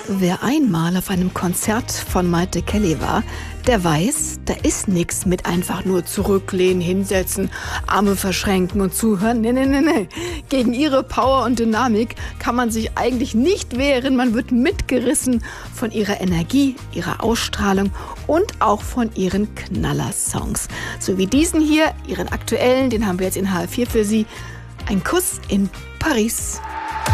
Wer einmal auf einem Konzert von Maite Kelly war, der weiß, da ist nichts mit einfach nur zurücklehnen, hinsetzen, Arme verschränken und zuhören. Nee. Gegen ihre Power und Dynamik kann man sich eigentlich nicht wehren. Man wird mitgerissen von ihrer Energie, ihrer Ausstrahlung und auch von ihren Knaller-Songs. So wie diesen hier, ihren aktuellen, den haben wir jetzt in HR4 für Sie. Ein Kuss in Paris.